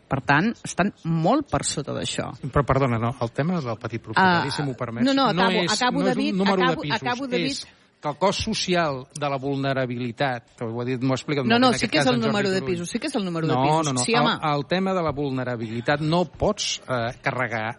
Per tant, estan molt per sota d'això. Però, perdona, no, el tema del petit propietari, si m'ho permets, acabo, no és un número de pisos, David. És que el cost social de la vulnerabilitat, que ho ha dit, m'ho ha explicat molt bé, sí que és el número de pisos, sí que és el número de pisos. No, sí, el tema de la vulnerabilitat no pots carregar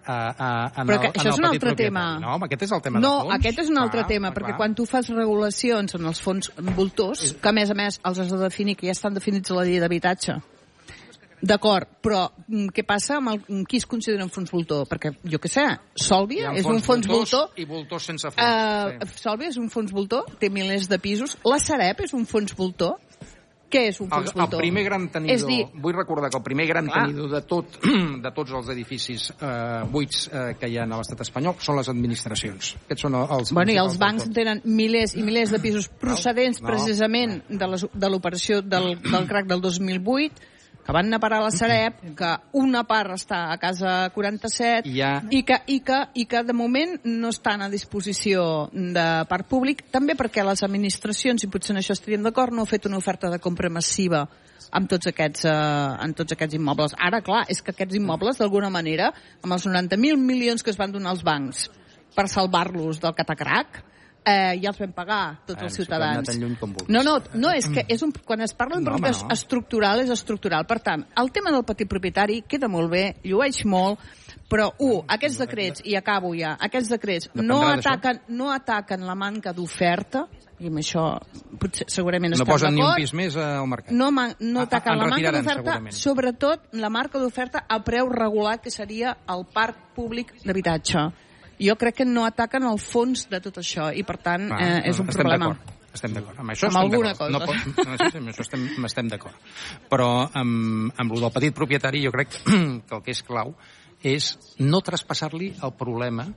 en el petit propietari. No, aquest és el tema de fons. No, aquest és un altre tema, perquè quan tu fas regulacions en els fons voltors, que a més els has de definir, que ja estan definits a la llei d'habitatge, d'acord, però què passa amb qui es considera un fons voltor? Perquè, jo què sé, Sòlvia és un fons voltor. I voltors sense fons. Sòlvia és un fons voltor, té milers de pisos. La Sareb és un fons voltor. Què és un fons voltor? El primer gran tenidor, vull recordar que el primer gran tenidor de tots els edificis buits que hi ha a l'estat espanyol són les administracions. Aquests són els i els bancs tenen milers i milers de pisos procedents precisament de l'operació del crac del 2008, que van anar a parar a la Sareb, que una part està a casa 47 i que de moment no estan a disposició de part públic, també perquè les administracions, i potser en això estaríem d'acord, no han fet una oferta de compra massiva amb tots aquests immobles. Ara, clar, és que aquests immobles, d'alguna manera, amb els 90.000 milions que es van donar als bancs per salvar-los del catacrac, ja els vam pagar tots els ciutadans. No, és que quan es parla d'un problema estructural, és estructural. Per tant, el tema del petit propietari queda molt bé, llueix molt, però, aquests decrets, i acabo ja, aquests decrets no ataquen la manca d'oferta, i amb això potser segurament estem d'acord. No posen ni un pis més al mercat. No ataquen la manca d'oferta, sobretot la marca d'oferta a preu regulat, que seria el parc públic d'habitatge. Jo crec que no ataquen el fons de tot això i, per tant, és un problema. Estem d'acord. Amb això estem d'acord. Amb això estem d'acord. Però amb el del petit propietari jo crec que el que és clau és no traspassar-li el problema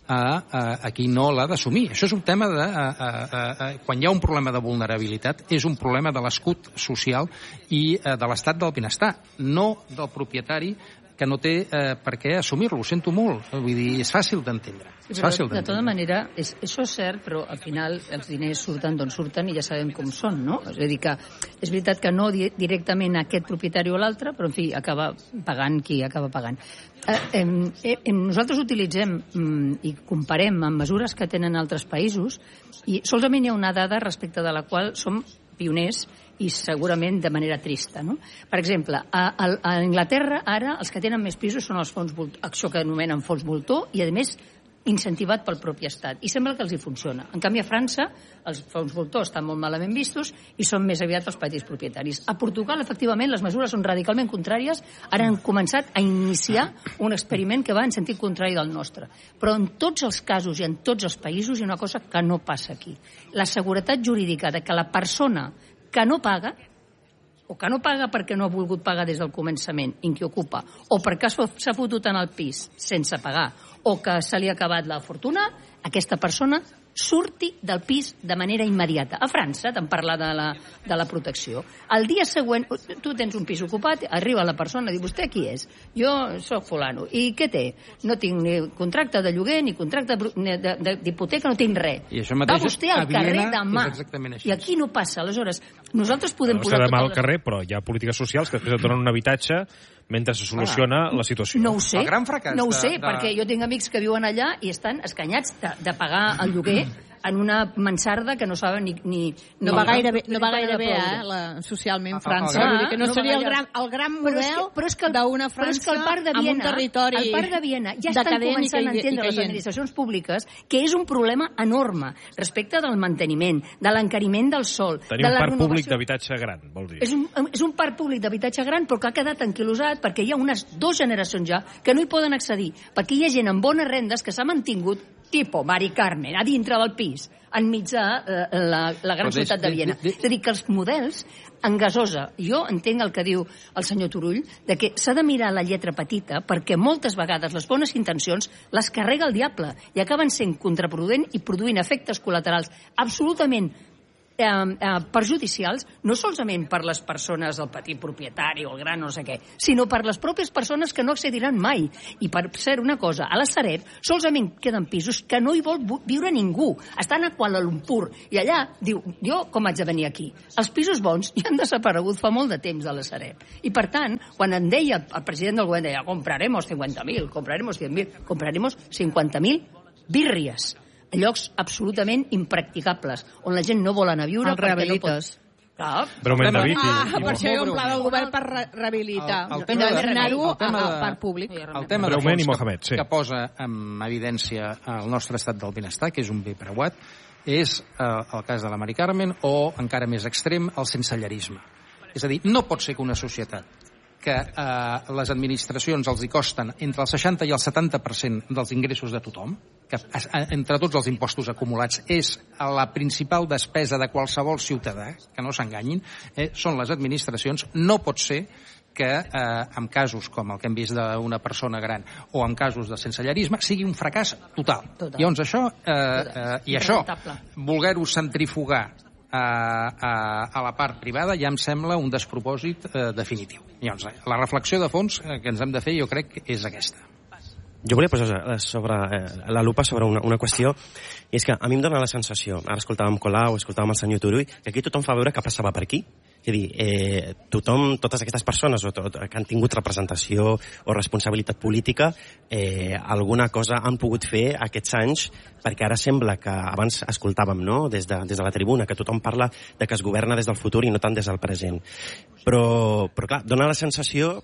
a qui no l'ha d'assumir. Això és un tema de... Quan hi ha un problema de vulnerabilitat, és un problema de l'escut social i de l'estat del benestar, no del propietari que no té per què assumir-lo. Ho sento molt. Vull dir, és fàcil d'entendre. De tota manera, això és cert, però al final els diners surten d'on surten i ja sabem com són, no? És a dir, que és veritat que no directament aquest propietari o l'altre, però en fi, acaba pagant qui acaba pagant. Nosaltres utilitzem i comparem amb mesures que tenen altres països i solament hi ha una dada respecte de la qual som pioners i segurament de manera trista, no? Per exemple, a Anglaterra ara els que tenen més pisos són els fons voltor, això que anomenen fons voltor, i a més incentivat pel propi estat, i sembla que els hi funciona. En canvi, a França els fons voltors estan molt malament vistos i són més aviat els petits propietaris. A Portugal, efectivament, les mesures són radicalment contràries. Ara han començat a iniciar un experiment que va en sentit contrari del nostre. Però en tots els casos i en tots els països hi ha una cosa que no passa aquí. La seguretat jurídica de que la persona que no paga, o que no paga perquè no ha volgut pagar des del començament, i qui ocupa, o perquè s'ha fotut en el pis sense pagar, o que se li ha acabat la fortuna, aquesta persona surti del pis de manera immediata. A França, te'n parla de la protecció. El dia següent, tu tens un pis ocupat, arriba la persona i diu, vostè qui és? Jo soc fulano. I què té? No tinc ni contracte de lloguer, ni contracte d'hipoteca, no tinc res. Va vostè al carrer demà. I aquí no passa. Aleshores, nosaltres podem posar... Demà al carrer, però hi ha polítiques socials que després et donen un habitatge mentre se soluciona la situació. No ho sé, perquè jo tinc amics que viuen allà i estan escanyats de pagar el lloguer en una mansarda que no saben ni... No va gaire bé, socialment, França. Vull dir que no seria el gran model d'una França amb un territori decadent. Al Parc de Viena ja estan començant a entendre les administracions públiques que és un problema enorme respecte del manteniment, de l'encariment del sòl. Tenir un parc públic d'habitatge gran, vol dir. És un parc públic d'habitatge gran, però que ha quedat anquilosat perquè hi ha unes 2 generacions ja que no hi poden accedir, perquè hi ha gent amb bones rendes que s'ha mantingut tipo Mari Carmen, a dintre del pis, enmig de la gran ciutat de Viena. És a dir, que els models en gasosa, jo entenc el que diu el senyor Turull, de que s'ha de mirar la lletra petita perquè moltes vegades les bones intencions les carrega el diable i acaben sent contraproduent i produint efectes col·laterals absolutament perjudicials, no solament per les persones, el petit propietari o el gran no sé què, sinó per les pròpies persones que no accediran mai. I per ser una cosa, a la Sareb solament queden pisos que no hi vol viure ningú. Estan a Kuala Lumpur i allà diu, jo com haig de venir aquí? Els pisos bons ja han desaparegut fa molt de temps de la Sareb. I per tant, quan en deia el president del govern, deia, compraremos 50.000, compraremos 100.000, compraremos 50.000 birries, a llocs absolutament impracticables, on la gent no vol anar a viure perquè no pot... Breument, David. Per això hi ha un pla del govern per rehabilitar. El tema de anar-ho per públic. El tema de fons que posa en evidència el nostre estat del benestar, que és un bé preuat, és el cas de la Mari Carmen o, encara més extrem, el sensellerisme. És a dir, no pot ser que una societat que les administracions els hi costen entre el 60 i el 70% dels ingressos de tothom, que entre tots els impostos acumulats és la principal despesa de qualsevol ciutadà, que no s'enganyin, són les administracions. No pot ser que en casos com el que hem vist d'una persona gran o en casos de sensellerisme sigui un fracàs total. Llavors això, voler-ho centrifugar a la part privada ja em sembla un despropòsit definitiu. Llavors, la reflexió de fons que ens hem de fer jo crec que és aquesta. Jo volia posar sobre la lupa sobre una qüestió, i és que a mi em dóna la sensació, ara escoltàvem Colau, escoltàvem el senyor Turull, que aquí tothom fa veure que passava per aquí. És a dir, totes aquestes persones que han tingut representació o responsabilitat política, alguna cosa han pogut fer aquests anys, perquè ara sembla que abans escoltàvem, no?, des de la tribuna, que tothom parla de que es governa des del futur i no tant des del present. Però clar, dona la sensació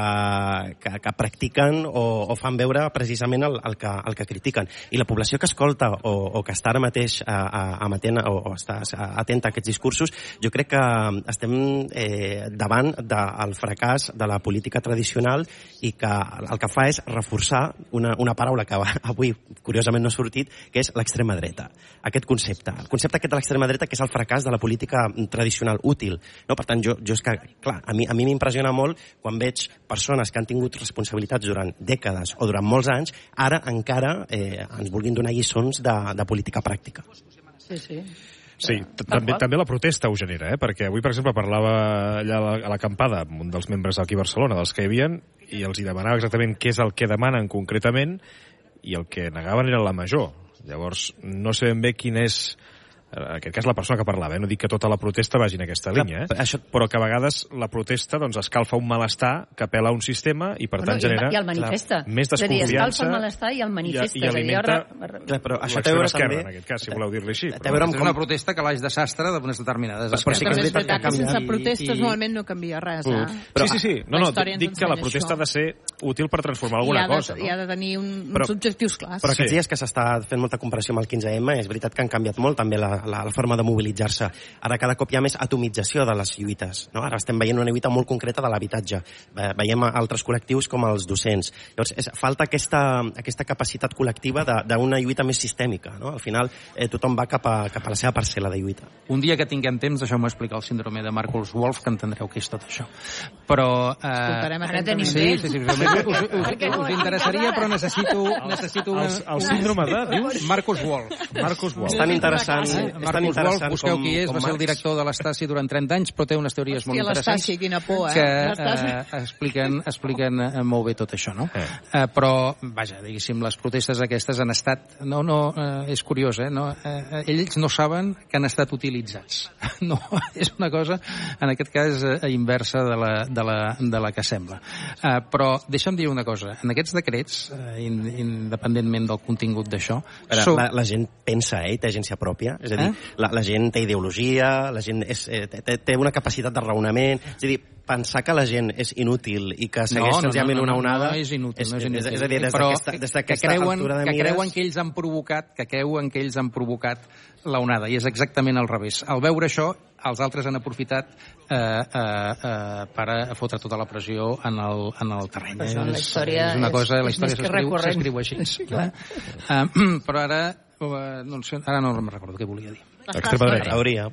que practiquen o fan veure precisament el que critiquen. I la població que escolta o que està ara mateix amatent o està atenta a aquests discursos, jo crec que estem davant del fracàs de la política tradicional i que el que fa és reforçar una paraula que avui curiosament no ha sortit, que és l'extrema dreta. Aquest concepte. El concepte aquest de l'extrema dreta, que és el fracàs de la política tradicional útil. No? Per tant, jo és que, clar, a mi m'impressiona molt quan veig persones que han tingut responsabilitats durant dècades o durant molts anys, ara encara ens vulguin donar lliçons de política pràctica. Sí. Sí, també la protesta ho genera, perquè avui, per exemple, parlava allà a l'acampada amb un dels membres aquí a Barcelona, dels que hi havia, i els hi demanava exactament què és el que demanen concretament, i el que negaven era la major. Llavors, no sé ben bé quin és, en aquest cas, la persona que parlava. No dic que tota la protesta vagi en aquesta línia, però que a vegades la protesta escalfa un malestar que apela a un sistema i, per tant, genera més desconfiança. Escalfa el malestar i el manifesta. I alimenta però això té a veure també... en aquest cas, si voleu dir-li així. És una protesta que l'eix de sastre d'unes determinades aspectes. Però sí que és veritat que sense protestes normalment no canvia res. Sí. No, dic que la protesta ha de ser útil per transformar alguna cosa. I ha de tenir uns objectius clars. Però aquests dies que s'està fent molta comparació amb el 15M, és veritat que han canviat molt també la forma de mobilitzar-se. Ara cada cop hi ha més atomització de les lluites. No? Ara estem veient una lluita molt concreta de l'habitatge. Veiem altres col·lectius com els docents. Llavors, falta aquesta capacitat col·lectiva d'una lluita més sistèmica. No? Al final, tothom va cap a la seva parcel·la de lluita. Un dia que tinguem temps, deixeu-me explicar el síndrome de Marcus Wolf, que entendreu què és tot això. Però... Escoltarem atentament. Sí. Us interessaria, però necessito el síndrome de, dius? Marcus Wolf. És tan interessant. Marcus Wolf, busqueu qui és, va ser el director de l'Estasi durant 30 anys, però té unes teories molt interessants. L'Estasi, quina por, que expliquen molt bé tot això, no? Però, vaja, diguéssim, les protestes aquestes han estat... és curiós, no? Ells no saben que han estat utilitzats. No, és una cosa, en aquest cas, inversa de la que sembla. Però deixa'm dir una cosa. En aquests decrets, independentment del contingut d'això... La gent pensa, té agència pròpia. És a dir, la gent té ideologia, la gent té una capacitat de raonament. És a dir, pensar que la gent és inútil i que segueix senzillament una onada... No és inútil. És a dir, des d'aquesta altura de mires... Que creuen que ells han provocat la onada, i és exactament al revés. Al veure això, els altres han aprofitat per fotre tota la pressió en el terreny. És una cosa, la història s'escriu així. Però ara no me'n recordo què volia dir. L'extrema dreta. Hauria.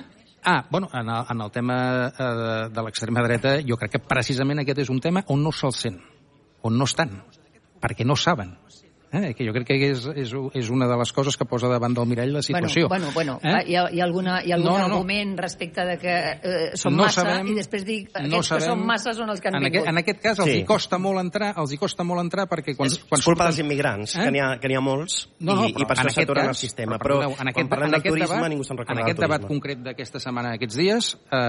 En el tema de l'extrema dreta, jo crec que precisament aquest és un tema on no se'l sent, on no estan, perquè no saben Que jo crec que és una de les coses que posa davant del mirall la situació. Hi ha algun argument respecte de que són massa i després dic aquests que són massa són els que han vingut. En aquest cas els hi costa molt entrar perquè quan és culpa dels immigrants, que n'hi ha molts i per això s'aturen el sistema. Però quan parlem del turisme ningú se'n recorda del turisme. En aquest debat concret d'aquesta setmana, aquests dies,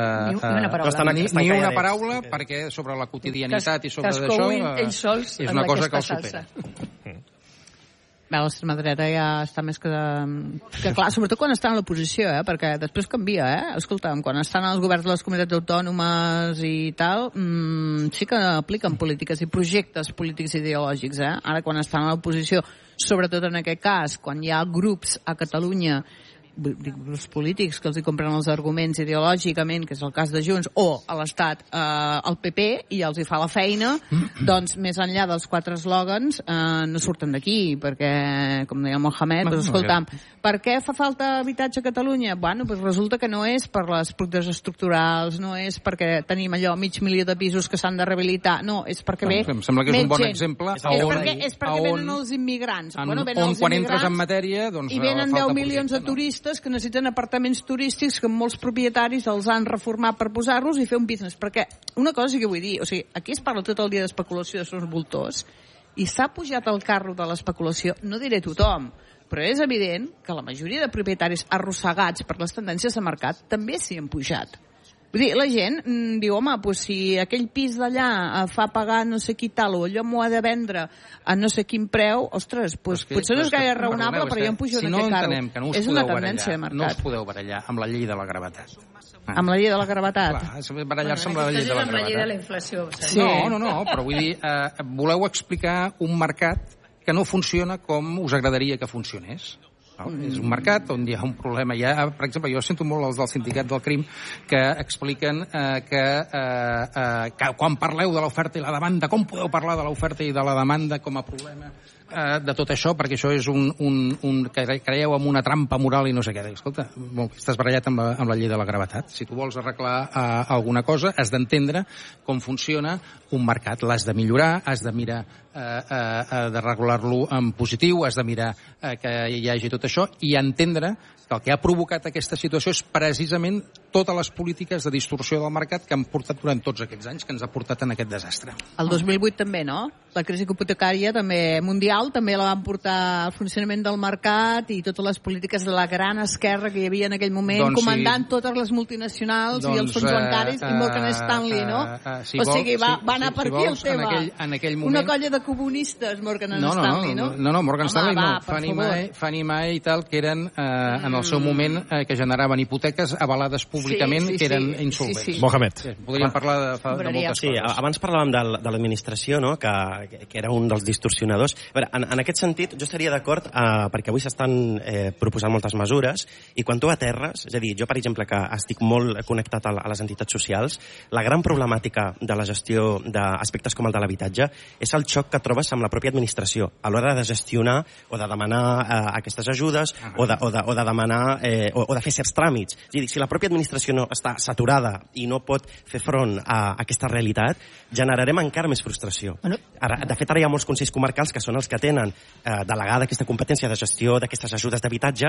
ni una paraula, perquè sobre la quotidianitat i sobre això és una cosa que el supera. L'extrema dreta ja està més que clar, sobretot quan estan a l'oposició, perquè després canvia, escolta'm, quan estan als governs de les comunitats autònomes i tal, sí que apliquen polítiques i projectes polítics i ideològics, Ara quan estan a l'oposició, sobretot en aquest cas, quan hi ha grups a Catalunya, grups polítics que els hi compren els arguments ideològicament, que és el cas de Junts, o a l'Estat el PP, i els hi fa la feina, doncs més enllà dels 4 eslògans no surten d'aquí, perquè, com deia Mohamed, escolta'm, per què fa falta habitatge a Catalunya? Bueno, resulta que no és per les polítiques estructurals, no és perquè tenim allò 500.000 de pisos que s'han de rehabilitar, no, és perquè ve em sembla que és un bon exemple és perquè venen els immigrants. On quan entres en matèria, doncs i venen 10 milions de turistes que necessiten apartaments turístics que molts propietaris els han reformat per posar-los i fer un business. Perquè una cosa sí que vull dir, aquí es parla tot el dia d'especulació de sons voltors i s'ha pujat al carro de l'especulació, no diré tothom, però és evident que la majoria de propietaris arrossegats per les tendències de mercat també s'hi han pujat. Vull dir, la gent diu, home, si aquell pis d'allà fa pagar no sé qui tal, o allò m'ho ha de vendre a no sé quin preu, ostres, potser no és gaire raonable, però jo em pujo en aquest carro. És una tendència de mercat. No us podeu barallar amb la llei de la gravetat. Amb la llei de la gravetat? Clar, barallar-se amb la llei de la gravetat. Amb la llei de la inflació. No, però vull dir, voleu explicar un mercat que no funciona com us agradaria que funcionés. És un mercat on hi ha un problema. Per exemple, jo sento molt els del sindicat del crim que expliquen que quan parleu de l'oferta i la demanda, com podeu parlar de l'oferta i de la demanda com a problema de tot això, perquè això és que creieu en una trampa moral i no sé què. Escolta, estàs barallat amb la llei de la gravetat. Si tu vols arreglar alguna cosa, has d'entendre com funciona un mercat. L'has de millorar, has de mirar de regular-lo en positiu, has de mirar que hi hagi tot això i entendre que el que ha provocat aquesta situació és precisament totes les polítiques de distorsió del mercat que han portat durant tots aquests anys, que ens ha portat en aquest desastre. El 2008 també, no? La crisi hipotecària també mundial també la van portar al funcionament del mercat i totes les polítiques de la gran esquerra que hi havia en aquell moment, comandant totes les multinacionals i els fons bancaris i Morgan Stanley, no? Va anar per aquí el tema. En aquell moment... Una colla de comunistes, Morgan Stanley, no? No, Morgan Stanley no. Fannie Mae i tal, que eren en el seu moment que generaven hipoteques avalades públicament que eren insolvents. Mohamed. Podríem parlar de moltes coses. Abans parlàvem de l'administració, no? que era un dels distorsionadors. A veure, en aquest sentit, jo estaria d'acord perquè avui s'estan proposant moltes mesures i quan tu aterres, és a dir, jo, per exemple, que estic molt connectat a les entitats socials, la gran problemàtica de la gestió d'aspectes com el de l'habitatge és el xoc que trobes amb la pròpia administració a l'hora de gestionar o de demanar aquestes ajudes o de demanar o de fer certs tràmits. És a dir, si la pròpia administració no està saturada i no pot fer front a aquesta realitat, generarem encara més frustració. De fet, ara hi ha molts consells comarcals que són els que tenen delegada aquesta competència de gestió d'aquestes ajudes d'habitatge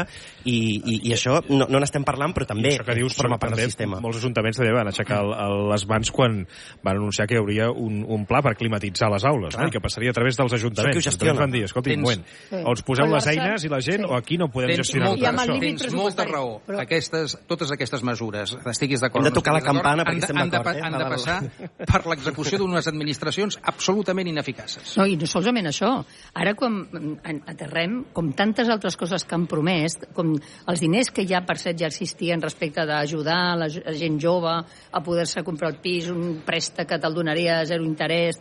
i això no n'estem parlant, però també forma part del sistema. Molts ajuntaments també van aixecar les mans quan van anunciar que hi hauria un pla per climatitzar les aules, i que passaria a a través dels ajuntaments. Entonces van dir, escolta, un moment, o ens poseu les eines i la gent o aquí no podem gestionar això. Tens molta raó. Totes aquestes mesures, estiguis d'acord. Hem de tocar la campana perquè estem d'acord. Han de passar per l'execució d'unes administracions absolutament ineficaces. No, i no solament això. Ara, quan aterrem, com tantes altres coses que han promès, com els diners que ja, per cert, ja existien respecte d'ajudar la gent jove a poder-se comprar el pis, un préstec que te'l donaria a zero interès,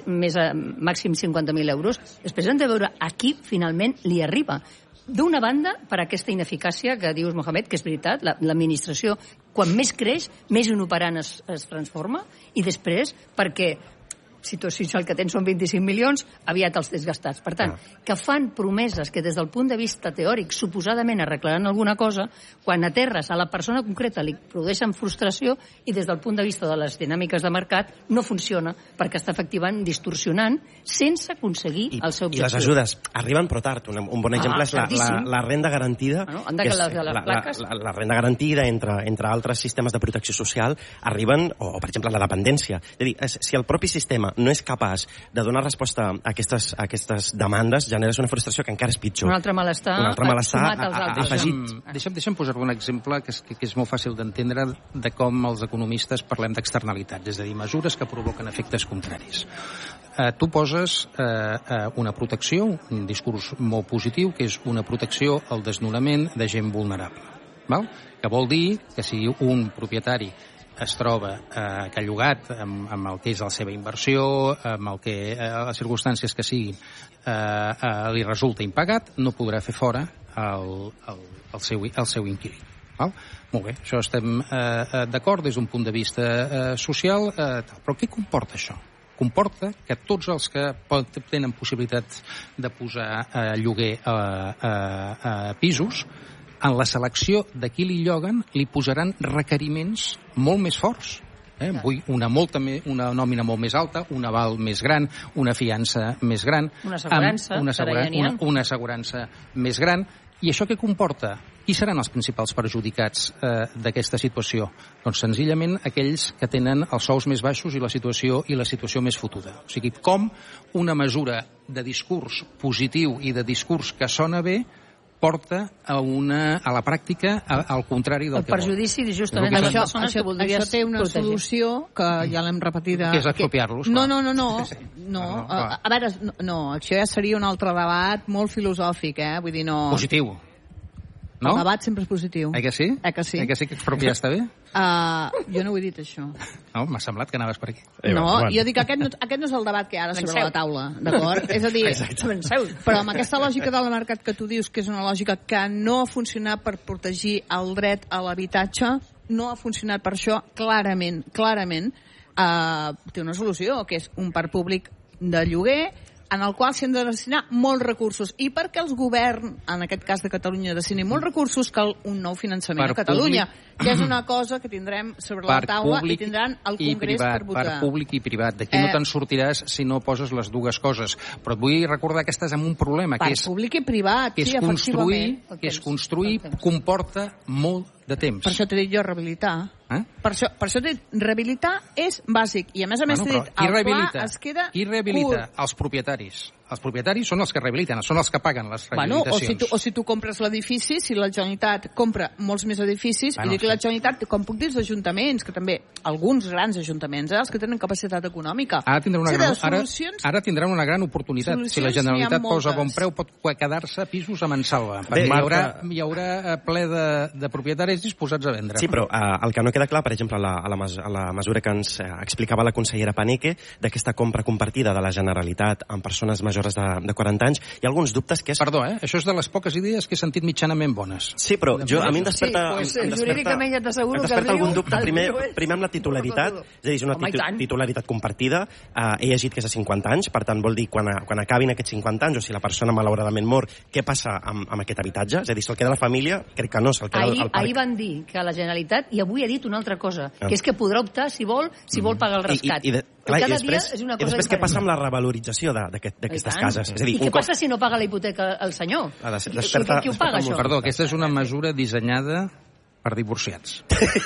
màxim 50.000 euros, després hem de veure a qui finalment li arriba. D'una banda, per aquesta ineficàcia que dius, Mohamed, que és veritat, l'administració, quan més creix, més inoperant es transforma, i després, perquè situació social que tens són 25 milions, aviat els tens gastats. Per tant, que fan promeses que des del punt de vista teòric suposadament arreglaran alguna cosa, quan aterres a la persona concreta li produeixen frustració i des del punt de vista de les dinàmiques de mercat no funciona perquè està efectivament distorsionant sense aconseguir el seu objectiu. I les ajudes arriben però tard. Un bon exemple és la renda garantida. La renda garantida, entre altres sistemes de protecció social, arriben, o per exemple la dependència. És a dir, si el propi sistema no és capaç de donar resposta a aquestes demandes, generes una frustració que encara és pitjor. Un altre malestar afegit. Deixa'm posar-vos un exemple que és molt fàcil d'entendre de com els economistes parlem d'externalitats, és a dir, mesures que provoquen efectes contraris. Tu poses una protecció, un discurs molt positiu, que és una protecció al desnonament de gent vulnerable. Val? Que vol dir que si un propietari es troba que ha llogat amb el que és la seva inversió, amb el que les circumstàncies que siguin, li resulta impagat, no podrà fer fora el seu inquilí. Val? Molt bé, això estem d'acord des d'un punt de vista social, però què comporta això? Comporta que tots els que tenen possibilitats de posar lloguer a pisos, en la selecció de qui li lloguen, li posaran requeriments molt més forts. Vull una nòmina molt més alta, un aval més gran, una fiança més gran, una assegurança més gran. I això què comporta? Qui seran els principals perjudicats d'aquesta situació? Doncs senzillament aquells que tenen els sous més baixos i la situació més fotuda. O sigui, com una mesura de discurs positiu i de discurs que sona bé porta a la pràctica al contrari del que vol. El perjudici justament de les persones que voldries protegir. Això té una solució que ja l'hem repetida. Que és expropiar-los. No. A veure, això ja seria un altre debat molt filosòfic, Vull dir, no... Positiu. No? El debat sempre és positiu. Que sí? Que sí? Que sí que expropiar està bé? Jo no ho he dit, això. No, m'ha semblat que anaves per aquí. Jo dic que aquest no és el debat que hi ha ara sobre la taula, d'acord? És a dir, però amb aquesta lògica del mercat que tu dius, que és una lògica que no ha funcionat per protegir el dret a l'habitatge, no ha funcionat per això, clarament, té una solució, que és un parc públic de lloguer, en el qual s'hi han de destinar molts recursos. I perquè els governs, en aquest cas de Catalunya, destinin molts recursos, cal un nou finançament a Catalunya, que és una cosa que tindrem sobre la taula i tindran el Congrés per votar. Parc públic i privat. D'aquí no te'n sortiràs si no poses les dues coses. Però et vull recordar que estàs en un problema, que és... Parc públic i privat, sí, efectivament. Que és construir comporta molt de temps. Per això t'he dit jo rehabilitar. Per això t'he dit, rehabilitar és bàsic. I a més t'he dit, el pla es queda Qui rehabilita? Els propietaris. Els propietaris són els que rehabiliten, són els que paguen les rehabilitacions. O si tu compres l'edifici, si la Generalitat compra molts més edificis, i dic la Generalitat, com puc dir els ajuntaments, que també, alguns grans ajuntaments, els que tenen capacitat econòmica. Ara tindran una gran oportunitat. Si la Generalitat posa bon preu, pot quedar-se pisos a mansalva. Hi haurà ple de propietaris disposats a vendre. Sí, però el que no queda clar, per exemple, a la mesura que ens explicava la consellera Paneque, d'aquesta compra compartida de la Generalitat amb persones majors de 40 anys, hi ha alguns dubtes que és... Perdó, això és de les poques idees que he sentit mitjanament bones. Sí, però a mi em desperta... Jurídicament ja t'asseguro que algun dubte. Primer amb la titularitat, és a dir, és una titularitat compartida. He llegit que és a 50 anys, per tant vol dir quan acabin aquests 50 anys, o si la persona malauradament mor, què passa amb aquest habitatge? És a dir, se'l queda la família? Crec que no, se'l queda el parc. Ahir van dir que la Generalitat, i avui ha dit una altra cosa, que és que podrà optar, si vol pagar el rescat. I després què passa amb la revalorització d'aquestes cases? És a dir, i què passa si no paga la hipoteca el senyor? Qui ho paga, això? Perdó, aquesta és una mesura dissenyada per divorciats.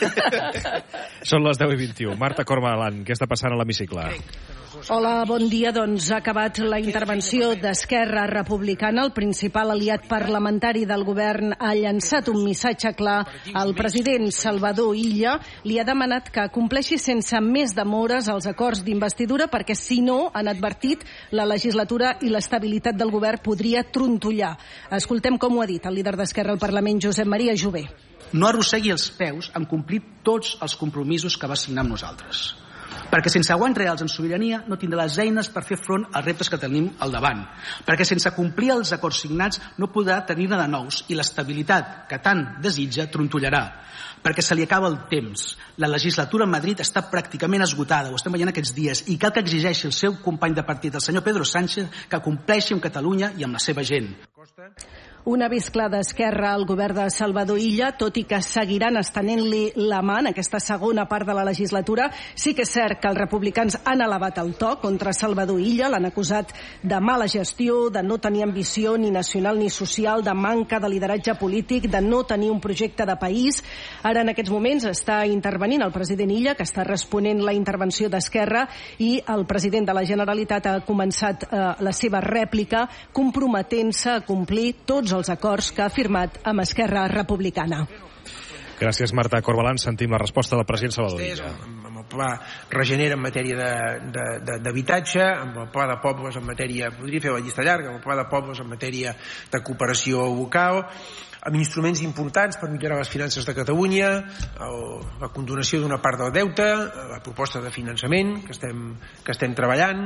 Són les 10:21. Marta Corbalan, què està passant a l'hemicicle? Hola, bon dia. Doncs ha acabat la intervenció d'Esquerra Republicana. El principal aliat parlamentari del govern ha llançat un missatge clar al president Salvador Illa. Li ha demanat que compleixi sense més demores els acords d'investidura perquè, si no, han advertit, la legislatura i l'estabilitat del govern podria trontollar. Escoltem com ho ha dit el líder d'Esquerra al Parlament, Josep Maria Jové. No arrossegui els peus en complir tots els compromisos que va signar amb nosaltres. Perquè sense guanys reals en sobirania no tindrà les eines per fer front als reptes que tenim al davant. Perquè sense complir els acords signats no podrà tenir-ne de nous i l'estabilitat que tant desitja trontollarà. perquè se li acaba el temps. La legislatura a Madrid està pràcticament esgotada, ho estem veient aquests dies, i cal que exigeixi el seu company de partit, el senyor Pedro Sánchez, que compleixi amb Catalunya i amb la seva gent. Un avís clar d'Esquerra al govern de Salvador Illa, tot i que seguiran estenent-li la mà en aquesta segona part de la legislatura. Sí que és cert que els republicans han elevat el to contra Salvador Illa, l'han acusat de mala gestió, de no tenir ambició ni nacional ni social, de manca de lideratge polític, de no tenir un projecte de país. Ara, en aquests moments, està intervenint el president Illa, que està responent la intervenció d'Esquerra, i el president de la Generalitat ha començat la seva rèplica comprometent-se a complir tots els acords que ha firmat amb Esquerra Republicana. Gràcies, Marta Corbalán. Sentim la resposta del president Salvador Illa. Amb el pla Regenera en matèria d'habitatge, amb el pla de pobles en matèria, podria fer la llista llarga, amb el pla de pobles en matèria de cooperació local, amb instruments importants per millorar les finances de Catalunya, la condonació d'una part del deute, la proposta de finançament que estem treballant,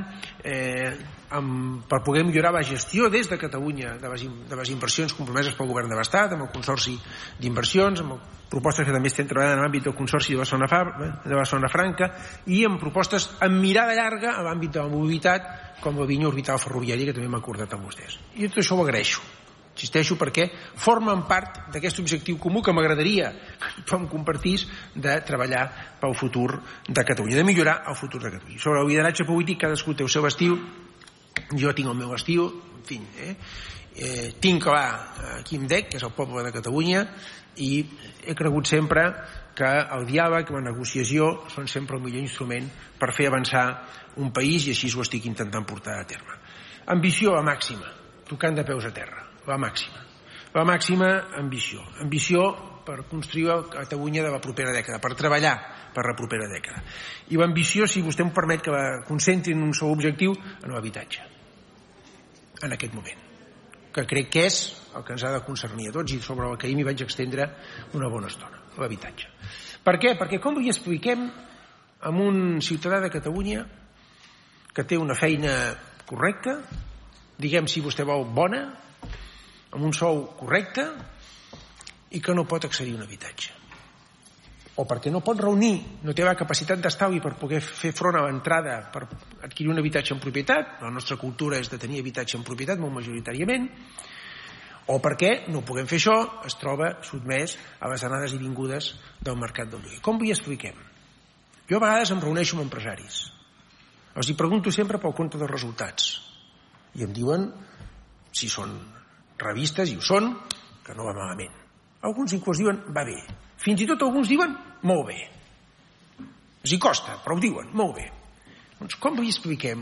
per poder millorar la gestió des de Catalunya de les inversions compromeses pel govern de l'Estat, amb el Consorci d'Inversions, amb propostes que també estem treballant en l'àmbit del Consorci de Barcelona Franca, i amb propostes amb mirada llarga a l'àmbit de la mobilitat, com la línia orbital ferroviària, que també m'ha acordat amb vostès. I tot això ho agraeixo. Insisteixo perquè formen part d'aquest objectiu comú que m'agradaria que tothom compartís, de treballar pel futur de Catalunya, de millorar el futur de Catalunya. Sobre el lideratge polític, cadascú té el seu estil, jo tinc el meu estil, en fi, tinc clar qui em dec, que és el poble de Catalunya, i he cregut sempre que el diàleg, la negociació són sempre el millor instrument per fer avançar un país, i així ho estic intentant portar a terme. Ambició a màxima, tocant de peus a terra. La màxima ambició per construir la Catalunya de la propera dècada, per treballar per la propera dècada. I l'ambició, si vostè em permet que la concentri en un sol objectiu, en l'habitatge, en aquest moment, que crec que és el que ens ha de concernir a tots, i sobre el que ahir m'hi vaig extendre una bona estona, l'habitatge. Per què? Perquè com li expliquem a un ciutadà de Catalunya que té una feina correcta, diguem, si vostè vol, bona, amb un sou correcte, i que no pot accedir a un habitatge, o perquè no pot reunir, no té la capacitat d'estalvi per poder fer front a l'entrada per adquirir un habitatge en propietat, la nostra cultura és de tenir habitatge en propietat molt majoritàriament, o perquè no puguem fer això, es troba sotmès a les anades i vingudes del mercat del lloguer. Com li expliquem? Jo a vegades em reuneixo amb empresaris, els hi pregunto sempre pel compte dels resultats, i em diuen, si són revistes, i ho són, que no va malament. Alguns inclús diuen, va bé. Fins i tot alguns diuen, molt bé. Els hi costa, però ho diuen, molt bé. Doncs com li expliquem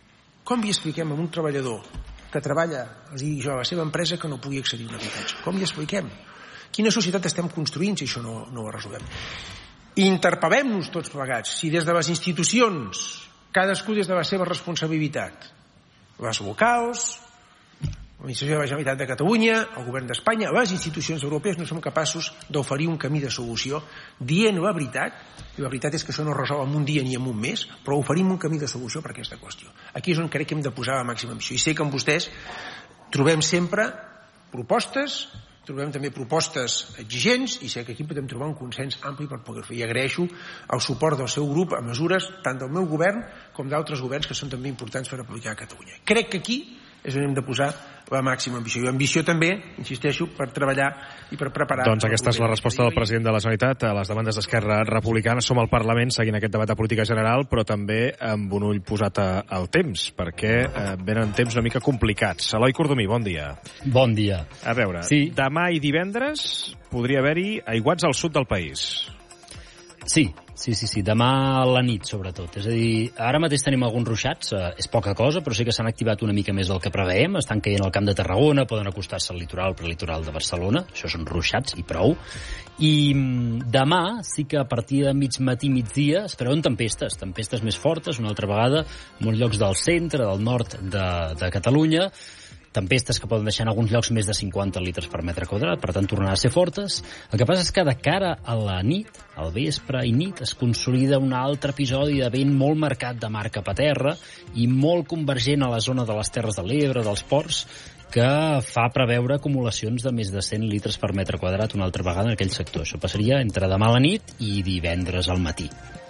a un treballador que treballa, els dic jo, a la seva empresa, que no pugui accedir a un habitatge? Com li expliquem? Quina societat estem construint si això no ho resolem? Interpel·lem-nos tots plegats. Si des de les institucions, cadascú des de la seva responsabilitat, les locals, l'Administració de la Generalitat de Catalunya, el Govern d'Espanya, les institucions europees, no som capaços d'oferir un camí de solució dient la veritat, i la veritat és que això no es resol en un dia ni en un mes, però oferim un camí de solució per a aquesta qüestió. Aquí és on crec que hem de posar la màxima ambició. I sé que amb vostès trobem sempre propostes, trobem també propostes exigents, i sé que aquí podem trobar un consens ampli per poder fer. I agraeixo el suport del seu grup a mesures tant del meu govern com d'altres governs que són també importants per aplicar a Catalunya. Crec que aquí és on hem de posar la màxima ambició. I ambició també, insisteixo, per treballar i per preparar... Doncs aquesta és la resposta del president de la Generalitat a les demandes d'Esquerra Republicana. Som al Parlament seguint aquest debat de política general, però també amb un ull posat al temps, perquè venen temps una mica complicats. Eloi Cordomí, bon dia. Bon dia. A veure, sí. Demà i divendres podria haver-hi aiguats al sud del país. Sí. Demà a la nit, sobretot. És a dir, ara mateix tenim alguns ruixats, és poca cosa, però sí que s'han activat una mica més del que preveiem. Estan caient al Camp de Tarragona, poden acostar-se al litoral, prelitoral de Barcelona. Això són ruixats i prou. I demà sí que a partir de mig matí, migdia, es preveuen tempestes més fortes, una altra vegada, en molts llocs del centre, del nord de Catalunya, tempestes que poden deixar en alguns llocs més de 50 litres per metre quadrat, per tant tornaran a ser fortes. El que passa és que de cara a la nit, al vespre i nit, es consolida un altre episodi de vent molt marcat de mar cap a terra i molt convergent a la zona de les Terres de l'Ebre, dels ports, que fa preveure acumulacions de més de 100 litres per metre quadrat una altra vegada en aquell sector. Això passaria entre demà a la nit i divendres al matí.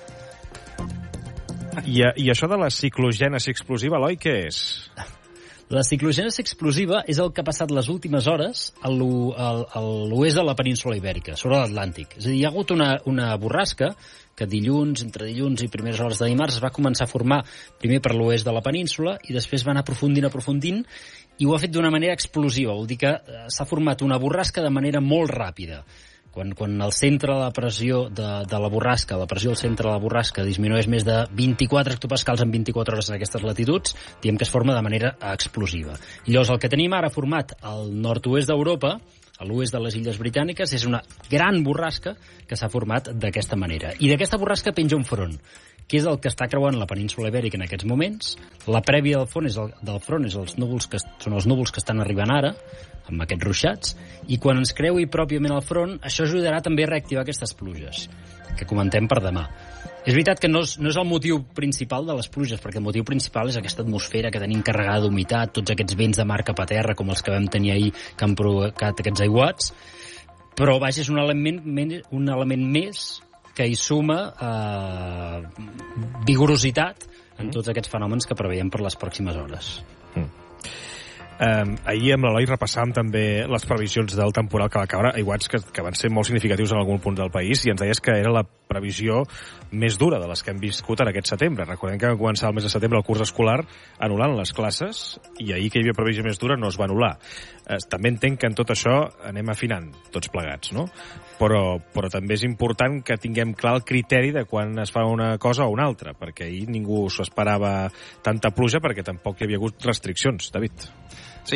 I això de la ciclogènesi explosiva, Eloi, què és? La ciclogènesi explosiva és el que ha passat les últimes hores a l'oest de la península Ibèrica, sobre l'Atlàntic. És a dir, hi ha hagut una borrasca que entre dilluns i primeres hores de dimarts es va començar a formar primer per l'oest de la península i després va anar aprofundint i ho ha fet d'una manera explosiva. Vol dir que s'ha format una borrasca de manera molt ràpida. Quan el centre de la pressió de la borrasca, la pressió al centre de la borrasca disminueix més de 24 hectopascals en 24 hores en aquestes latituds, diem que es forma de manera explosiva. I llavors el que tenim ara format al nord-oest d'Europa, a l'oest de les Illes Britàniques, és una gran borrasca que s'ha format d'aquesta manera. I d'aquesta borrasca penja un front, que és el que està creuant la península Ibèrica en aquests moments. La prèvia del front és els núvols que estan arribant ara, amb aquests ruixats, i quan ens creui pròpiament el front, això ajudarà també a reactivar aquestes pluges, que comentem per demà. És veritat que no és el motiu principal de les pluges, perquè el motiu principal és aquesta atmosfera que tenim carregada d'humitat, tots aquests vents de mar cap a terra, com els que vam tenir ahir, que han provocat aquests aiguats, però, vaja, és un element més que hi suma vigorositat en tots aquests fenòmens que preveiem per les pròximes hores. Ahir amb l'Eloi repassàvem també les previsions del temporal que va caure, aiguats que van ser molt significatius en algun punt del país, i ens deies que era la previsió més dura de les que hem viscut en aquest setembre. Recordem que va començar el mes de setembre el curs escolar anul·lant les classes, i ahir que hi havia previsió més dura no es va anul·lar. També entenc que en tot això anem afinant tots plegats, no? Però també és important que tinguem clar el criteri de quan es fa una cosa o una altra, perquè ahir ningú s'ho esperava tanta pluja, perquè tampoc hi havia hagut restriccions, David. Sí,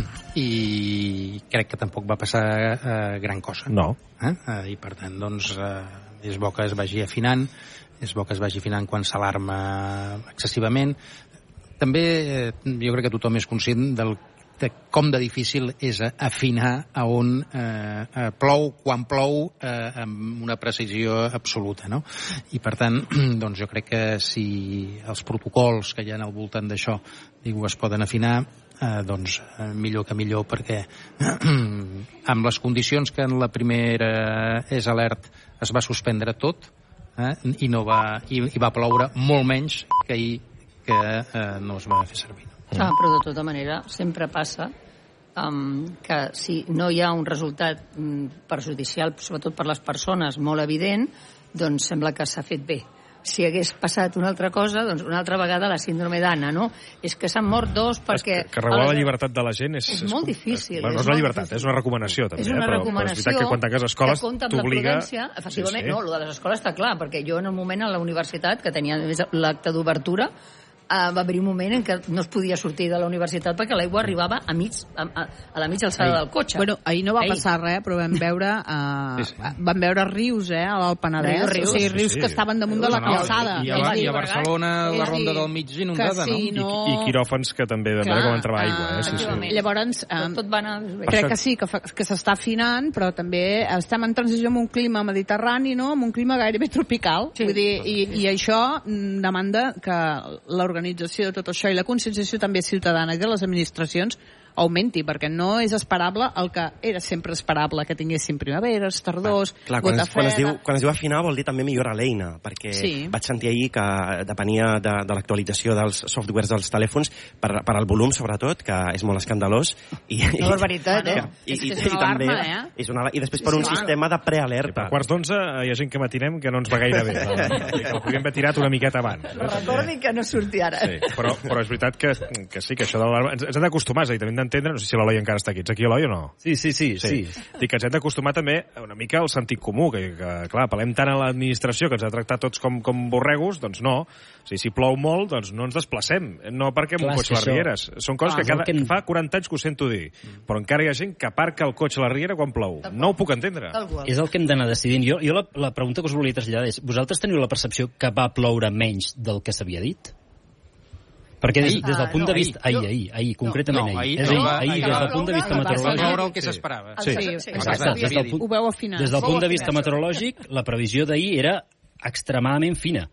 i crec que tampoc va passar gran cosa. No. I per tant, doncs, és bo que es vagi afinant, quan s'alarma excessivament. També jo crec que tothom és conscient de com de difícil és afinar a on plou, quan plou, amb una precisió absoluta, no? I per tant, doncs jo crec que si els protocols que hi ha al voltant d'això es poden afinar, doncs millor que millor, perquè amb les condicions que en la primera és alert es va suspendre tot, i va ploure molt menys que ahir, que no es va fer servir. Però de tota manera sempre passa que si no hi ha un resultat perjudicial, sobretot per les persones, molt evident, doncs sembla que s'ha fet bé. Si hagués passat una altra cosa, doncs una altra vegada la síndrome d'Anna, no? És que s'han mort dos perquè... Que regular la llibertat de la gent és molt difícil. No és una llibertat, és una recomanació, també. És una recomanació, però és veritat que quan tanques escoles t'obliga... Efectivament, no, el de les escoles està clar, perquè jo en un moment a la universitat, que tenia l'acte d'obertura, va haver un moment en què no es podia sortir de la universitat perquè l'aigua arribava a la mitja alçada del cotxe. Bueno, ahir no va passar res, però vam veure rius, a l'Alt Penedès. Rius que estaven damunt de la calçada. I a Barcelona la ronda del mig inundada, no? I quiròfans que també vam veure com entrava aigua. Llavors, tot va anar bé. Crec que sí, que s'està afinant, però també estem en transició amb un clima mediterrani, no? Amb un clima gairebé tropical. Vull dir, i això demanda que l'organització de tot això i la conscienciació també ciutadana i de les administracions augmenti, perquè no és esperable el que era sempre esperable, que tinguéssim primaveres, tardors, gota freda... Quan es diu afinar vol dir també millorar l'eina, perquè vaig sentir ahir que depenia de l'actualització dels softwares dels telèfons per al volum, sobretot, que és molt escandalós. Una barbaritat, És una alarma, I després per un sistema de prealerta. A quarts d'11 hi ha gent que matinem que no ens va gaire bé. Que ho podríem haver tirat una miqueta abans. Recordi que no surti ara. Però és veritat que sí, que això de l'alarma... Ens hem d'acostumar, és a dir, també d'entendre, no sé si l'Eloi encara està aquí. Ets aquí, Eloi, o no? Sí. Dic que ens hem d'acostumar també una mica al sentit comú, que clar, apel·lem tant a l'administració que ens ha tractat tots com borregos, doncs no. O sigui, si plou molt, doncs no ens desplacem. No aparquem un cotxe a les rieres. Són coses que fa 40 anys que ho sento dir. Però encara hi ha gent que aparca el cotxe a la riera quan plou. No ho puc entendre. És el que hem d'anar decidint. Jo la pregunta que us volia traslladar és, vosaltres teniu la percepció que va ploure menys del que s'havia dit? Perquè des del punt de vista... Ahir, concretament ahir. Des del punt de vista meteorològic... Va veure el que s'esperava. Sí, exacte. Ho veu afinar. Des del punt de vista meteorològic, la previsió d'ahir era extremadament fina.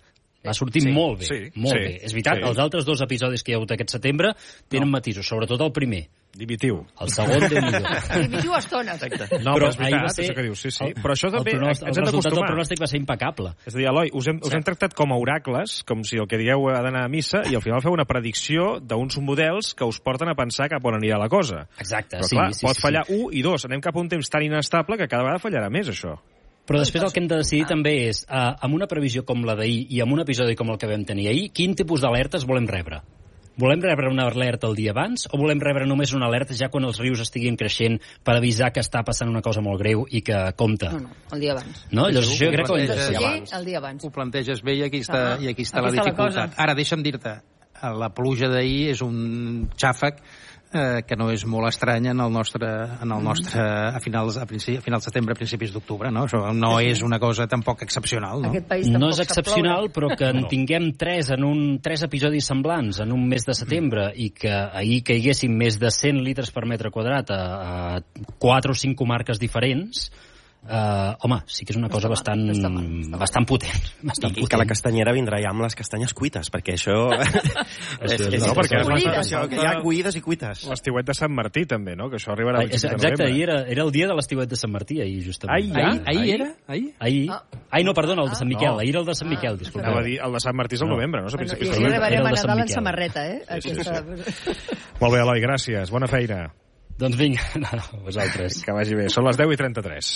Va sortir molt bé, molt bé. És veritat, els altres 2 episodis que hi ha hagut aquest setembre tenen matisos, sobretot el primer. Dimitiu. El segon té millor. Dimitiu a estones. No, però és veritat, això que dius, sí. Però això també ens hem d'acostumar. El resultat del pronòstic va ser impecable. És a dir, Eloi, us hem tractat com a oracles, com si el que dieu ha d'anar a missa, i al final feu una predicció d'uns models que us porten a pensar cap on anirà la cosa. Exacte, però, clar, pot fallar 1 i 2. Anem cap a un temps tan inestable que cada vegada fallarà més, això. Però després el que hem de decidir també és, amb una previsió com la d'ahir i amb un episodi com el que vam tenir ahir, quin tipus d'alertes volem rebre? Volem rebre una alerta el dia abans o volem rebre només una alerta ja quan els rius estiguin creixent per avisar que està passant una cosa molt greu i que compta? No, el dia abans. No? Llavors això jo crec que ho hem de fer el dia abans. Ho planteges bé i aquí està la dificultat. Ara, deixa'm dir-te, la pluja d'ahir és un xàfec que no és molt estrany en el nostre a finals de setembre, principis d'octubre, no? Això no és una cosa tampoc excepcional, no? No és excepcional, però que en tinguem 3 episodis semblants en un mes de setembre i que ahir caiguessin més de 100 litres per metre quadrat a 4 o 5 comarques diferents, home, sí que és una cosa bastant potent. I que la castanyera vindrà ja amb les castanyes cuites, perquè això... perquè hi ha cuides i cuites. L'estiuet de Sant Martí, també, no? Que això arribarà a exacte, ahir era el dia de l'estiuet de Sant Martí, ahir, justament. Ahir era? Ai, no, perdona, el de Sant Miquel. Ahir era el de Sant Miquel, disculpa. Anava a dir, el de Sant Martí és al novembre, no? I així arribarem a Nadal en samarreta, Molt bé, Eloi, gràcies. Bona feina. Doncs vinga, vosaltres. Que vagi bé. Són les 10:33.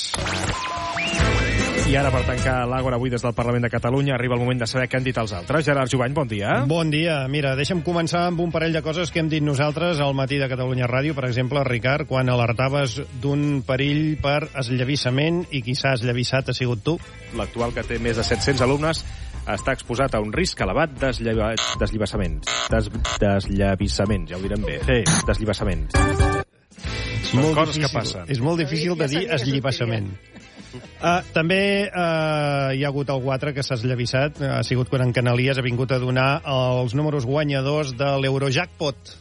I ara, per tancar l'Àgora avui des del Parlament de Catalunya, arriba el moment de saber què han dit els altres. Gerard Jubany, bon dia. Bon dia. Mira, deixa'm començar amb un parell de coses que hem dit nosaltres al matí de Catalunya Ràdio. Per exemple, Ricard, quan alertaves d'un perill per esllavissament i qui s'ha esllavissat ha sigut tu. L'actual, que té més de 700 alumnes, està exposat a un risc elevat desllivissaments. Deslavissaments, ja ho direm bé. Desllivissaments. Són coses que passen. És molt difícil de dir esllibassament. També hi ha hagut algú altre que s'ha esllavissat. Ha sigut quan en Canalies ha vingut a donar els números guanyadors de l'Eurojackpot.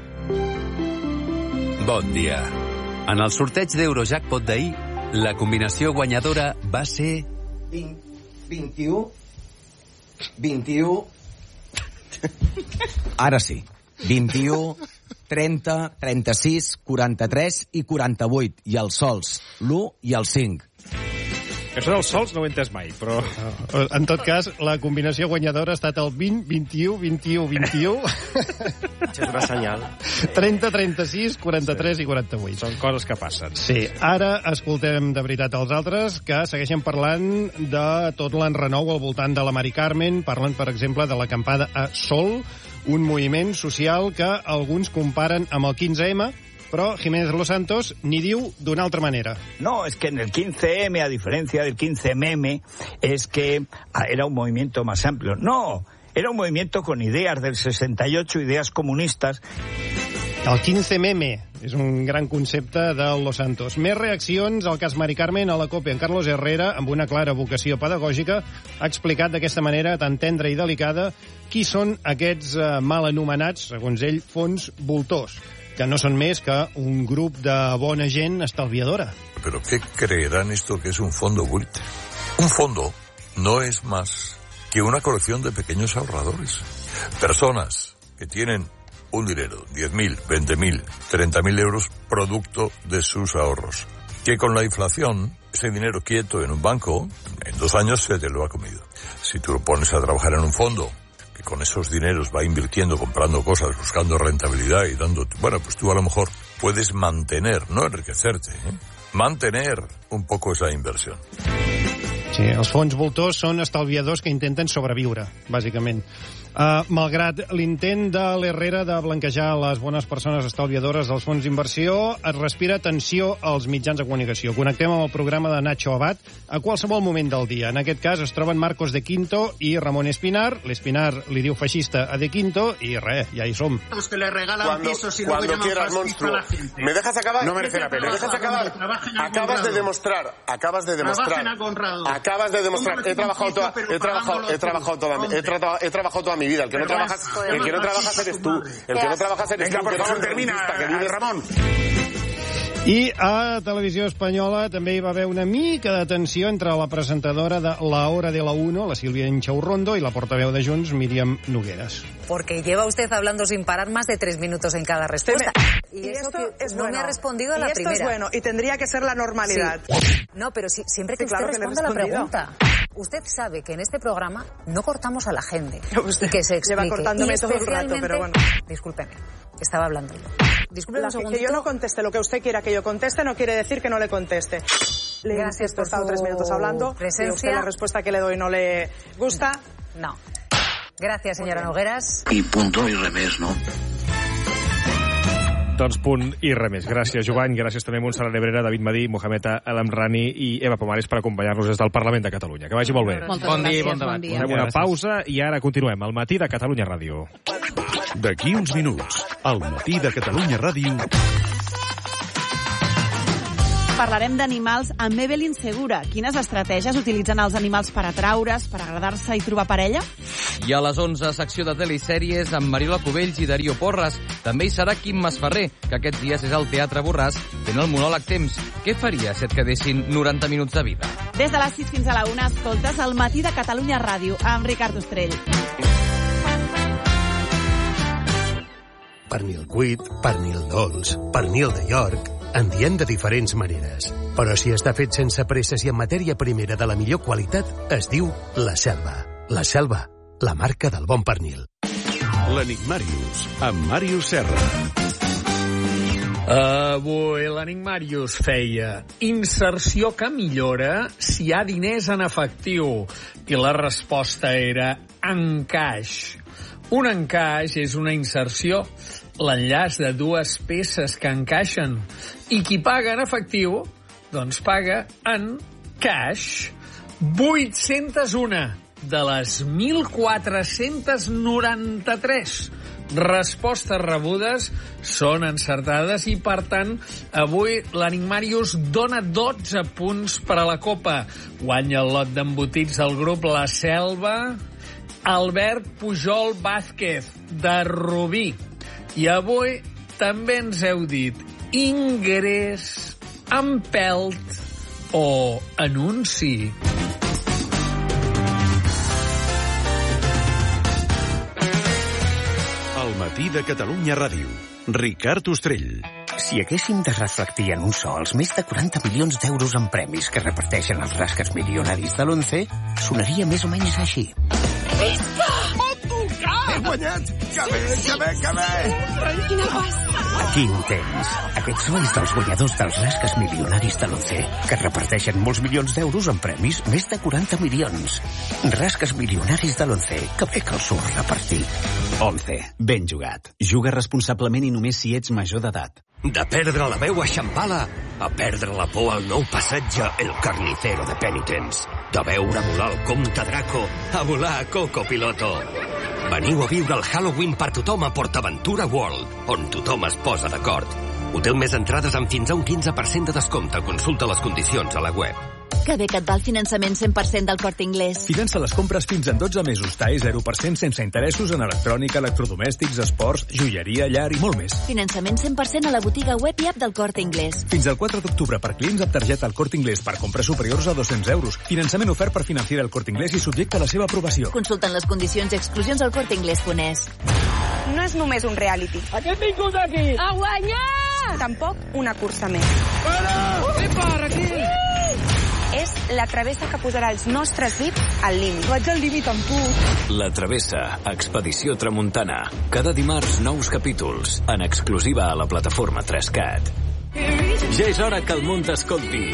Bon dia. En el sorteig d'Eurojackpot d'ahir, la combinació guanyadora va ser... 21... Ara sí. 21... 30, 36, 43 i 48. I els sols, l'1 i el 5. Això dels sols no ho he entès mai, però... En tot cas, la combinació guanyadora ha estat el 20, 21, 21, 21... És una senyal. 30, 36, 43 i 48. Són coses que passen. Sí. Ara escoltem de veritat els altres, que segueixen parlant de tot l'enrenou al voltant de la Mari Carmen. Parlen, per exemple, de l'acampada a Sol, un moviment social que alguns comparen amb el 15M, però Jiménez Los Santos ni diu d'una altra manera. No, es que en el 15M, a diferencia del 15MM, es que era un movimiento más amplio. No, era un movimiento con ideas del 68, ideas comunistas. El 15MM és un gran concepte de Los Santos. Més reaccions al cas Mari Carmen. A la COPE, en Carlos Herrera, amb una clara vocació pedagògica, ha explicat d'aquesta manera tan tendra i delicada qui són aquests mal anomenats, segons ell, fons voltors, que no son més que un grup de bona gent estalviadora. ¿Pero qué creerán esto que es un fondo buitre? Un fondo no es más que una colección de pequeños ahorradores. Personas que tienen un dinero, 10.000, 20.000, 30.000 euros, producto de sus ahorros. Que con la inflación, ese dinero quieto en un banco, en 2 años se te lo ha comido. Si tú lo pones a trabajar en un fondo, que con esos dineros va invirtiendo, comprando cosas, buscando rentabilidad y dando... Bueno, pues tú a lo mejor puedes mantener, no enriquecerte, mantener un poco esa inversión. Sí, els fons voltors són estalviadors que intenten sobreviure, bàsicament. Malgrat l'intent de l'Herrera de blanquejar les bones persones estalviadores dels fons d'inversió, es respira tensió als mitjans de comunicació. Connectem amb el programa de Nacho Abad a qualsevol moment del dia. En aquest cas es troben Marcos de Quinto i Ramon Espinar. L'Espinar li diu feixista a de Quinto i res, ja hi som. Que le regalan pisos y luego llaman fascista a la gente. ¿Me dejas acabar? No merece la pena. ¿Me dejas acabar? Acabas de demostrar. He trabajado toda mi vida. El que no trabajas eres tú. El que no trabajas eres tú. Venga, por favor, termina, Ramón. I a Televisió Espanyola també hi va haver una mica de tensió entre la presentadora de La Hora de la Uno, la Sílvia Inchaurrondo, i la portaveu de Junts, Míriam Nogueras. Porque lleva usted hablando sin parar más de 3 minutos en cada respuesta. Y eso que no me ha respondido a la primera. Y esto es bueno, y tendría que ser la normalidad. Sí. No, pero siempre que usted responda a la pregunta. Usted sabe que en este programa no cortamos a la gente. Y que se explique. Lleva cortándome todo el rato, pero bueno. Discúlpeme, estaba hablando yo. Discúlpeme un segundito. Que yo no conteste lo que usted quiera que yo conteste no quiere decir que no le conteste. Gracias por estado 3 minutos hablando. Presencia. Si a usted la respuesta que le doy no le gusta. No. Gracias, senyora Nogueras. I punto i res més, no? Doncs punt i res més. Gràcies, Jovany. Gràcies també a Montserrat Nebrera, David Madí, Mohamed El Amrani i Eva Pomares per acompanyar-nos des del Parlament de Catalunya. Que vagi molt bé. Bon dia, bon debat. Fem una pausa i ara continuem. Al matí de Catalunya Ràdio. D'aquí uns minuts, al matí de Catalunya Ràdio... Parlarem d'animals amb Evelyn Segura. Quines estratègies utilitzen els animals per atraure's, per agradar-se i trobar parella? I a les 11, secció de telesèries amb Mariola Cubells i Darío Porras. També hi serà Quim Masferrer, que aquests dies és al Teatre Borràs, fent el monòleg Temps. Què faria si et quedessin 90 minuts de vida? Des de les 6 fins a la 1 escoltes El matí de Catalunya Ràdio amb Ricard Ostrell. Pernil cuit, pernil dolç, pernil de York... En diem de diferents maneres, però si està fet sense presses i en matèria primera de la millor qualitat, es diu La Selva. La Selva, la marca del bon pernil. L'Enigmàrius, amb Màrius Serra. Avui l'Enigmàrius feia inserció que millora si hi ha diners en efectiu. I la resposta era encaix. Un encaix és una inserció, l'enllaç de dues peces que encaixen. I qui paga en efectiu, doncs paga en cash. 801 de les 1.493 respostes rebudes són encertades i, per tant, avui l'Enigmàrius dona 12 punts per a la Copa. Guanya el lot d'embotits del grup La Selva, Albert Pujol Vázquez, de Rubí. I avui també ens heu dit ingrés, empelt o anunci. Al matí de Catalunya Ràdio. Ricard Ostrell. Si haguéssim de reflectir en un so els més de 40 milions d'euros en premis que reparteixen els rasques milionaris de l'11, sonaria més o menys així. Visca! He guanyat! Que bé, que bé, que bé! Quina pasta! Aquí ho tens. Aquest so és dels guanyadors dels rasques milionaris de l'11, que reparteixen molts milions d'euros en premis, més de 40 milions. Rasques milionaris de l'11, que bé que els surt repartir. 11. Ben jugat. Juga responsablement i només si ets major d'edat. De perdre la veu a Shambhala a perdre la por al nou passatge El Carnicero de Penitence. De veure volar el comte Draco a volar a Coco Piloto. Veniu a viure el Halloween per tothom a PortAventura World, on tothom es posa d'acord. Hotel més entrades amb fins a un 15% de descompte. Consulta les condicions a la web. Que bé que et va el finançament 100% del Corte Inglés. Finança les compres fins en 12 mesos. TAE 0% sense interessos en electrònica, electrodomèstics, esports, joieria, llar i molt més. Finançament 100% a la botiga web i app del Corte Inglés. Fins al 4 d'octubre per clients amb targeta al Corte Inglés per compres superiors a 200 euros. Finançament ofert per Financiera el Corte Inglés i subjecte a la seva aprovació. Consulten les condicions i exclusions al corteinglés.es. No és només un reality. A què hem vingut aquí? A guanyar! Tampoc una cursa més. Para! Què para aquí? És la travessa que posarà els nostres VIPs al límit. Vaig al límit amb tu. La Travessa, Expedició Tramuntana. Cada dimarts, nous capítols, en exclusiva a la plataforma 3CAT. Ja és hora que el món t'escolti.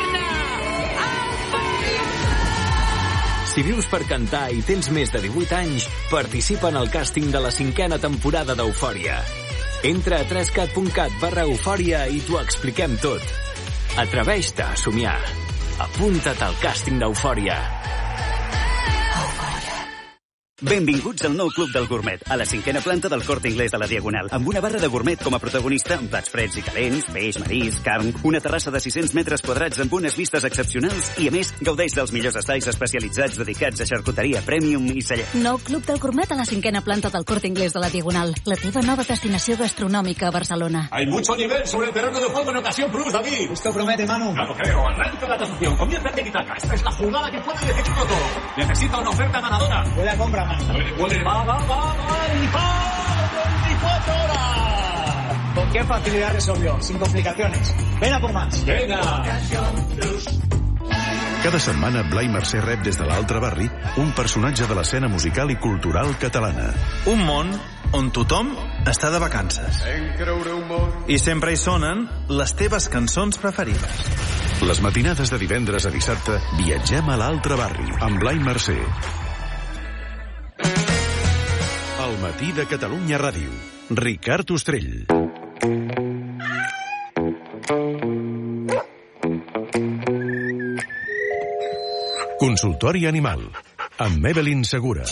Si vius per cantar i tens més de 18 anys, participa en el càsting de la 5a temporada d'Eufòria. Entra a 3cat.cat/eufòria i t'ho expliquem tot. Atreveix-te a somiar. Apunta't al càsting d'Eufòria. Benvinguts al nou Club del Gourmet, a la 5ª planta del Corte Inglés de la Diagonal, amb una barra de gourmet com a protagonista, amb plats freds i calents, peix, marisc, carn, una terrassa de 600 metres quadrats amb unes vistes excepcionals i, a més, gaudeix dels millors estais especialitzats dedicats a xarcuteria premium i celler. Nou Club del Gourmet a la 5ª planta del Corte Inglés de la Diagonal, la teva nova destinació gastronòmica a Barcelona. Hay mucho nivel sobre el terreno de juego en ocasión plus, David. Esto promete, Manu. No lo creo. Arranca la tasación. Comienza el tiki-taka. Esta es la jugada que puede decidirlo todo. Necesita una oferta ganadora. Huele a compra, Manu. Puede. Va. 24 horas. ¿Con qué facilidad resolvió? Sin complicaciones. Ven a por más. Venga. Cada setmana, Blai Mercè rep des de l'altre barri un personatge de l'escena musical i cultural catalana. Un món on tothom està de vacances. I sempre hi sonen les teves cançons preferides. Les matinades de divendres a dissabte viatgem a l'altre barri amb Blai Mercè. El matí de Catalunya Ràdio. Ricard Ostrell. Consultori Animal, amb Evelyn Segura.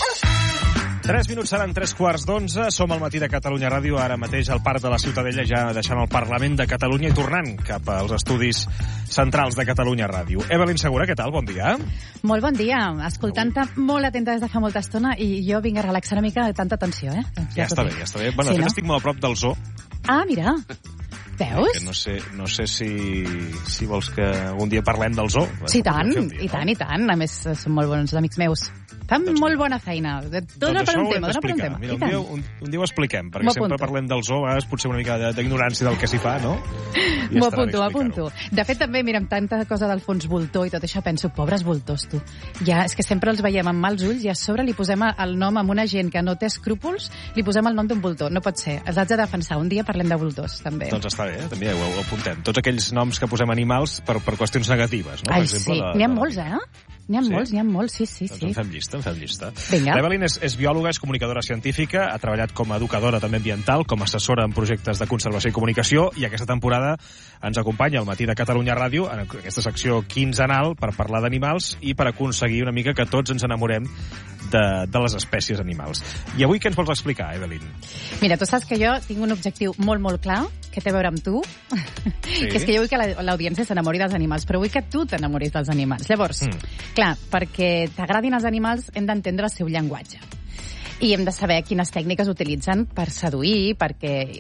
3 minuts seran 3:15. Som al matí de Catalunya Ràdio, ara mateix al Parc de la Ciutadella, ja deixant el Parlament de Catalunya i tornant cap als estudis centrals de Catalunya Ràdio. Evelyn Segura, què tal? Bon dia. Molt bon dia. Escoltant-te molt atenta des de fa molta estona i jo vinc a relaxar una mica de tanta tensió, eh? Ja està bé, ja està bé. Bueno, sí, de fet, no? estic molt a prop del zoo. Ah, mira. Veus? Que no sé si vols que algun dia parlem del zoo. Sí, i tant, i tant. A més, són molt bons amics meus. Fan molt bona feina. Dóna per un tema. Mira, un dia ho expliquem, perquè sempre parlem del zoo, a vegades potser una mica d'ignorància del que s'hi fa, no? M'ho apunto. De fet, també, mira, amb tanta cosa del fons voltor i tot això, penso, pobres voltors, tu. Ja, és que sempre els veiem amb mals ulls i a sobre li posem el nom a una gent que no té escrúpols, li posem el nom d'un voltor. No pot ser. Els haig de defensar. Un dia parlem de voltors, també. Doncs està bé, també ho apuntem. Tots aquells noms que posem animals per qüestions negatives, no? Ai, sí. N'hi ha molts, eh? N'hi ha molts, sí. Doncs en fem llista. Vinga. L'Evelyn és biòloga, és comunicadora científica, ha treballat com a educadora també ambiental, com a assessora en projectes de conservació i comunicació, i aquesta temporada ens acompanya al matí de Catalunya Ràdio, en aquesta secció quinzenal, per parlar d'animals i per aconseguir una mica que tots ens enamorem de les espècies animals. I avui què ens vols explicar, Evelyn? Mira, tu saps que jo tinc un objectiu molt, molt clar, que té a veure amb tu, sí. Que és que jo vull que l'audiència s'enamori dels animals, però vull que tu t'enamoris dels animals. Llavors, clar, perquè t'agradin els animals hem d'entendre el seu llenguatge. I hem de saber quines tècniques utilitzen per seduir, per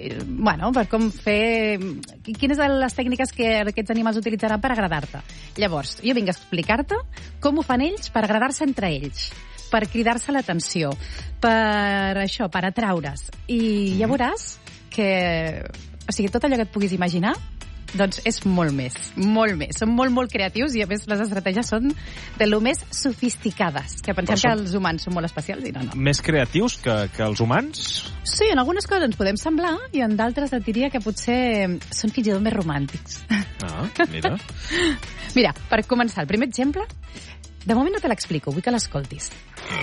com fer... Quines són les tècniques que aquests animals utilitzaran per agradar-te. Llavors, jo vinc a explicar-te com ho fan ells per agradar-se entre ells, per cridar-se l'atenció, per això, per atraure's. I ja veuràs que... O sigui, tot allò que et puguis imaginar, doncs és molt més. Són molt, molt creatius i, a més, les estratègies són de lo més sofisticades, que pensem que els humans són molt especials i no. Més creatius que els humans? Sí, en algunes coses ens podem semblar i en d'altres et diria que potser són fins i tot més romàntics. Ah, mira. Mira, per començar, el primer exemple, de moment no te l'explico, vull que l'escoltis.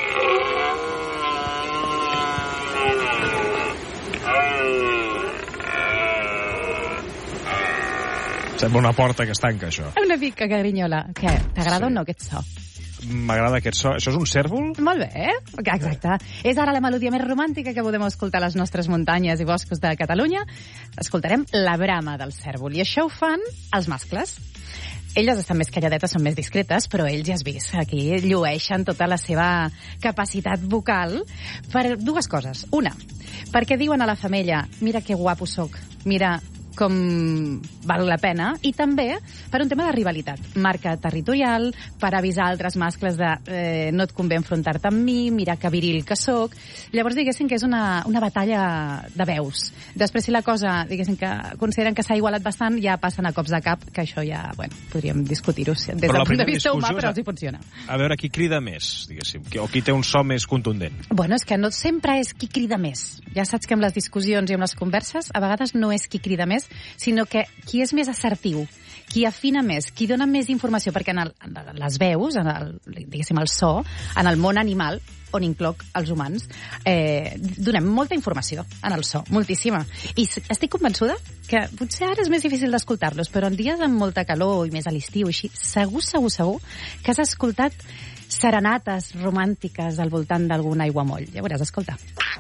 Sembla una porta que es tanca, això. Una mica carinyola. Què, t'agrada o no aquest so? M'agrada aquest so. Això és un cèrvol? Molt bé, exacte. És ara la melodia més romàntica que podem escoltar a les nostres muntanyes i boscos de Catalunya. Escoltarem la brama del cèrvol. I això ho fan els mascles. Elles estan més calladetes, són més discretes, però ells, ja has vist, aquí llueixen tota la seva capacitat vocal per dues coses. Una, perquè diuen a la femella, mira que guapo soc, mira com val la pena, i també per un tema de rivalitat, marca territorial, per avisar altres mascles de no et convé enfrontar-te amb mi, mira que viril que sóc. Llavors, diguéssim que és una batalla de veus. Després, si la cosa, diguéssim que consideren que s'ha igualat bastant, ja passen a cops de cap, que això ja, podríem discutir-ho des del punt de vista humà, però els hi funciona. A veure qui crida més, diguéssim, o qui té un so més contundent. Bueno, és que no sempre és qui crida més. Ja saps que amb les discussions i amb les converses, a vegades no és qui crida més, sinó que qui és més assertiu, qui afina més, qui dona més informació, perquè en les veus, diguéssim el so, en el món animal, on incloc els humans, donem molta informació en el so, moltíssima. I estic convençuda que potser ara és més difícil d'escoltar-los, però en dies amb molta calor i més a l'estiu, així, segur que has escoltat serenates romàntiques al voltant d'algun aiguamoll. Ja veuràs, escolta.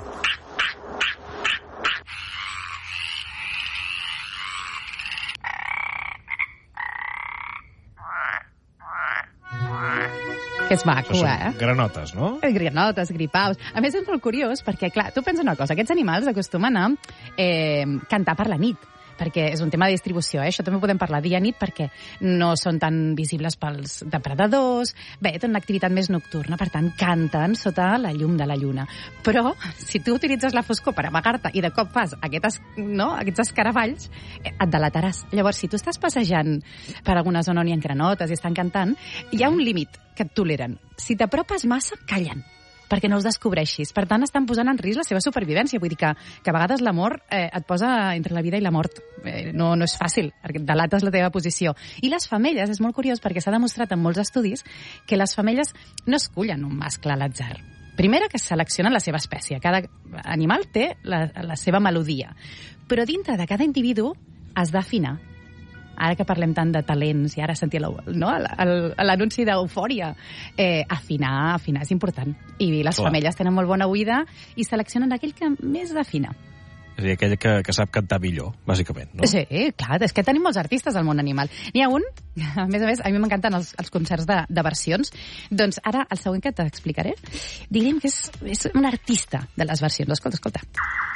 Que és maco, granotes, no? Granotes, gripaus. A més, és molt curiós perquè, clar, tu pensa una cosa, aquests animals acostumen a cantar per la nit, perquè és un tema de distribució, Això també ho podem parlar dia-nit perquè no són tan visibles pels depredadors. Bé, tenen una activitat més nocturna, per tant, canten sota la llum de la lluna. Però, si tu utilitzes la foscor per amagar-te i de cop fas aquests escaravalls, et delataràs. Llavors, si tu estàs passejant per alguna zona on hi ha granotes i estan cantant, hi ha un límit que et toleren. Si t'apropes massa, callen, perquè no els descobreixis. Per tant, estan posant en risc la seva supervivència. Vull dir que a vegades l'amor et posa entre la vida i la mort. No és fàcil, perquè delates la teva posició. I les femelles, és molt curiós, perquè s'ha demostrat en molts estudis que les femelles no escullen un mascle a l'atzar. Primera, que seleccionen la seva espècie. Cada animal té la seva melodia. Però dintre de cada individu has d'afinar. Ara que parlem tant de talents i ara sentir l'anunci d'eufòria, afinar és important. I les femelles tenen molt bona oïda i seleccionen aquell que més afina. És a dir, aquell que sap cantar millor, bàsicament, no? Sí, clar, és que tenim molts artistes al món animal. N'hi ha un, a més, a mi m'encanten els concerts de versions, doncs ara, el següent que t'explicaré, direm que és un artista de les versions. Escolta.